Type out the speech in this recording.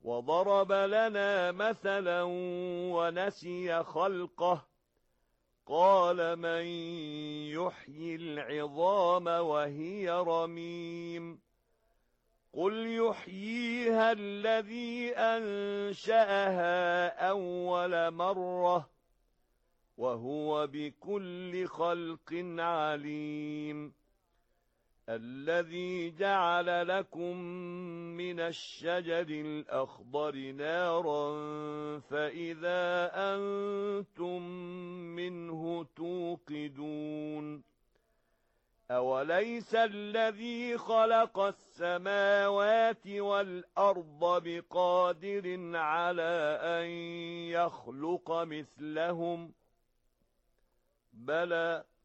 وضرب لنا مثلا ونسي خلقه قال من يحيي العظام وهي رميم قل يحييها الذي أنشأها أول مرة وهو بكل خلق عليم الذي جعل لكم من الشجر الأخضر نارا فإذا أنتم منه توقدون أوليس الذي خلق السماوات والأرض بقادر على أن يخلق مثلهم بلى